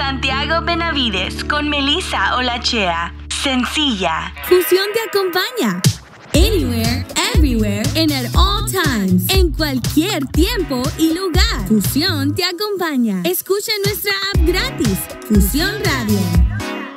Santiago Benavides con Melissa Olachea. Sencilla. Fusión te acompaña. Anywhere, everywhere, and at all times. En cualquier tiempo y lugar. Fusión te acompaña. Escucha nuestra app gratis. Fusión Radio.